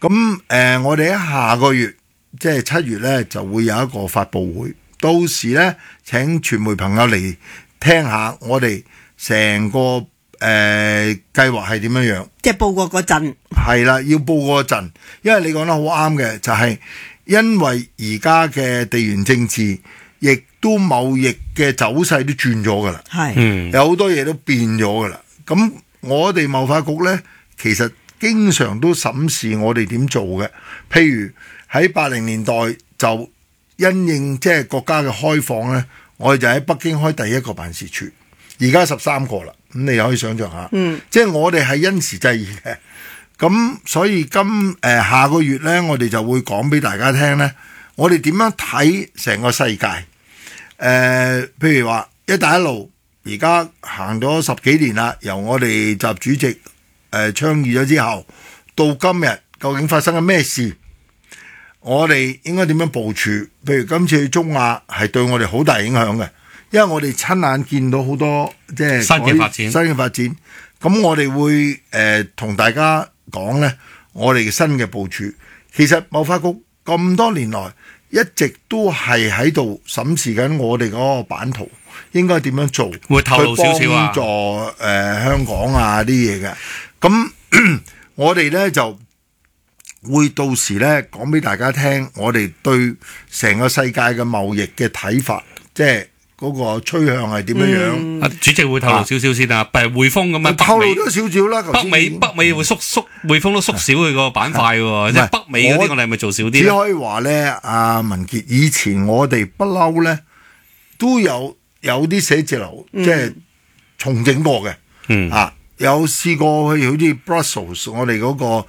咁我哋喺下個月即係7月咧就會有一個發佈會，到時咧請傳媒朋友嚟聽下我哋成個計劃係點樣， 即係報過嗰陣。 係啦，要報過嗰陣，因為你講得好啱嘅，就係因為而家嘅地緣政治，亦都貿易嘅走勢都轉咗噶啦，有好多嘢都變咗噶啦。咁我哋貿發局咧，其實經常都審視我哋點做嘅。譬如喺80年代就因應即係國家嘅開放咧，我哋就喺北京開第一個辦事處，而家13個啦。咁你可以想象下，即係我哋係因時制宜嘅。咁所以下個月咧，我哋就會講俾大家聽咧，我哋點樣睇成個世界。譬如話一帶一路而家行咗10幾年啦，由我哋習主席倡議咗之後，到今日究竟發生緊咩事？我哋應該點樣部署？譬如今次去中亞係對我哋好大影響嘅，因為我哋親眼見到好多即係新嘅發展。咁我哋會同大家講呢，我哋嘅新嘅部署。其實貿發局咁多年來一直都係喺度審視緊我哋嗰個版圖應該點樣做， 會透露少少啊， 幫助香港啊啲嘢嘅。咁我哋呢就會到時呢講俾大家聽，我哋對成個世界嘅貿易嘅睇法，即係嗰個趨向係點樣樣。 主席會透露少少先啊，譬如匯豐咁樣， 透露咗少少啦。 北美會縮，匯豐都縮少佢個板塊喎，即係北美嗰啲我哋係咪做少啲？ 只可以話咧，阿文傑，以前我哋不嬲咧都有啲寫字樓即係重整過嘅，有試過去好似 Brussels 我哋嗰個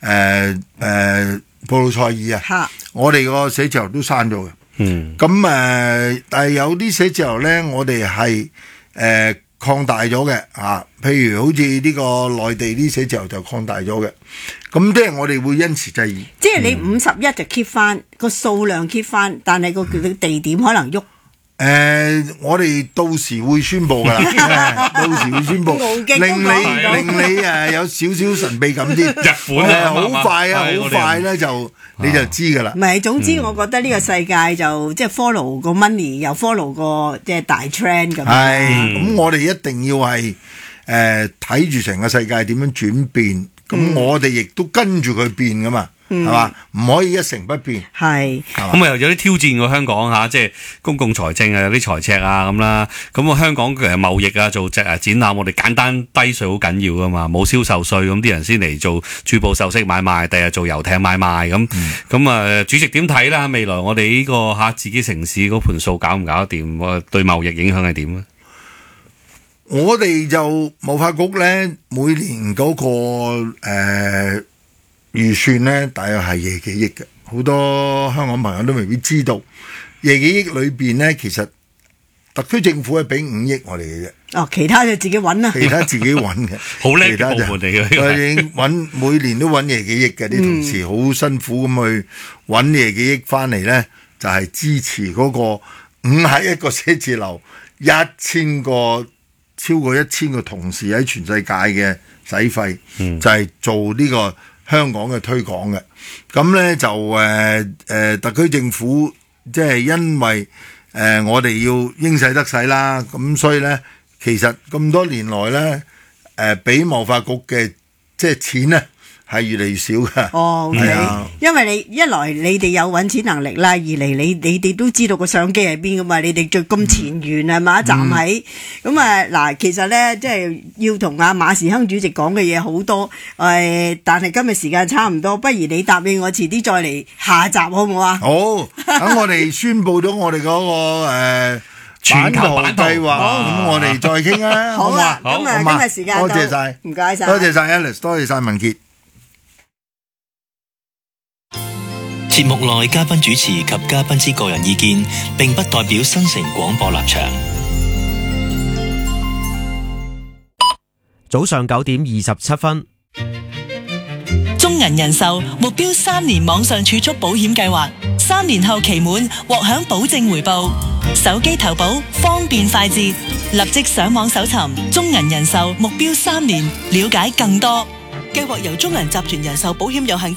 布魯塞爾啊，我哋個寫字樓都閂咗嘅。咁但係有啲寫字樓咧，我哋係擴大咗嘅譬如好似呢個內地啲寫字樓就擴大咗嘅。咁即係我哋會因時制宜。 即係你51就 keep 翻個數量 keep 翻，但係個地點可能喐。 我哋到時會宣布噶啦，到時會宣布，令你有少少神秘感啲。 日本好快啊，好快咧就你就知噶啦。 唔係，總之我覺得呢個世界就即係 follow 個 money，又 follow 個即係大 trend 咁。 咁我哋一定要係睇住成個世界點樣轉變，咁我哋亦都跟住佢變噶嘛。係嘛？唔可以一成不變。 係咁啊，又有啲挑戰過香港嚇，即係公共財政啊，有啲財赤啊咁啦。咁啊，香港嘅貿易啊，做展覽，我哋簡單低稅好緊要噶嘛，冇銷售稅，咁啲人先嚟做珠寶首飾買賣，第日做遊艇買賣咁。咁啊，主席點睇啦？未來我哋呢個自己城市嗰盤數搞唔搞得掂？對貿易影響係點咧？ 我哋就貿發局咧，每年嗰個預算咧，大約係廿幾億嘅，好多香港朋友都未必知道。廿幾億裏邊咧，其實特區政府係俾5億我哋嘅啫。 其他就自己揾啦。 其他自己揾嘅， 好叻嘅部門嚟嘅。 我已經揾每年都揾廿幾億嘅，啲同事好辛苦咁去揾廿幾億翻嚟咧，就係支持嗰個51個寫字樓，1000個超過1000個同事喺全世界嘅使費，就係做呢個香港嘅推廣嘅。咁咧就特區政府即係因為我哋要應使得使啦，咁所以咧其實咁多年來咧俾貿發局嘅即係錢咧係越嚟越少嘅。 OK，因為一來你哋有揾錢能力啦，二嚟你哋都知道個相機喺邊噶嘛，你哋最咁前沿係嘛，站喺咁嗱，其實咧即係要同阿馬時亨主席講嘅嘢好多，但係今日時間差唔多，不如你答應我，遲啲再嚟下集好唔好啊？ 好，等我哋宣佈咗我哋嗰個全球版計劃，咁我哋再傾啊。 好啊，咁今日時間多謝晒， 唔該晒， 多謝晒 Alice， 多謝晒文傑。 節目內嘉賓主持及嘉賓之個人意見，並不代表新城廣播立場。 早上9點27分， 中銀人壽目標3年網上儲蓄保險計劃，3年後期滿獲享保證回報，手機投保方便快捷，立即上網搜尋中銀人壽目標3年，了解更多。計劃由中銀集團人壽保險有限